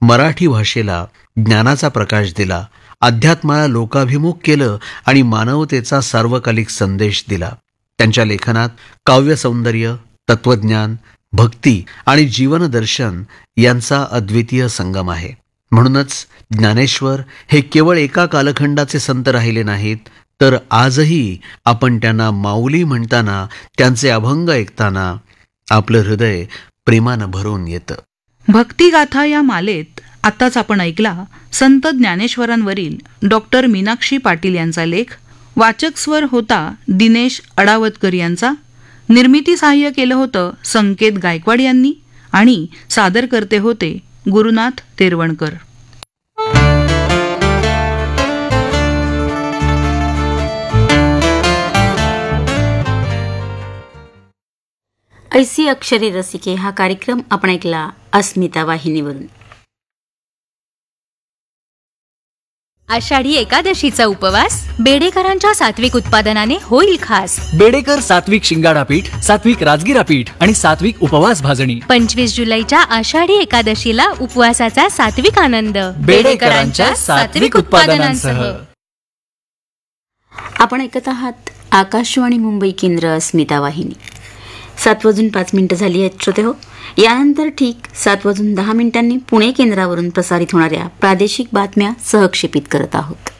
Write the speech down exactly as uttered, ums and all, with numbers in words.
मराठी भाषेला ज्ञानाचा प्रकाश दिला, अध्यात्माला लोकाभिमुख केलं आणि मानवतेचा सार्वकालिक संदेश दिला. त्यांच्या लेखनात काव्य सौंदर्य, तत्वज्ञान, भक्ती आणि जीवनदर्शन यांचा अद्वितीय संगम आहे. म्हणूनच ज्ञानेश्वर हे केवळ एका कालखंडाचे संत राहिले नाहीत, तर आजही आपण त्यांना माऊली म्हणताना, त्यांचे अभंग ऐकताना आपलं हृदय प्रेमानं भरून येतं. भक्तिगाथा या मालेत आताच आपण ऐकला संत ज्ञानेश्वरांवरील डॉक्टर मीनाक्षी पाटील यांचा लेख. वाचक स्वर होता दिनेश अडावतकर यांचा. निर्मिती सहाय्य केलं होतं संकेत गायकवाड यांनी आणि सादर करते होते गुरुनाथ तेरवणकर. ऐसी अक्षरे रसिके हा कार्यक्रम आपण ऐकला अस्मिता वाहिनीवरून. आषाढी एकादशीचा उपवास बेडेकरांच्या सात्विक उत्पादनाने होईल खास. बेडेकर सात्विक शिंगाडापीठ, सात्विक राजगिरापीठ आणि सात्विक उपवास भाजणी. पंचवीस जुलैच्या आषाढी एकादशीला उपवासाचा सात्विक आनंद बेडेकरांच्या सात्विक उत्पादनांसह. आपण ऐकत आहात आकाशवाणी मुंबई केंद्र अस्मिता वाहिनी. सात वाजून पाच मिनिटं झाली आहेत श्रोते हो. यानंतर ठीक सात वाजून दहा मिनिटांनी पुणे केंद्रावरून प्रसारित होणाऱ्या प्रादेशिक बातम्या सहक्षेपित करत आहोत.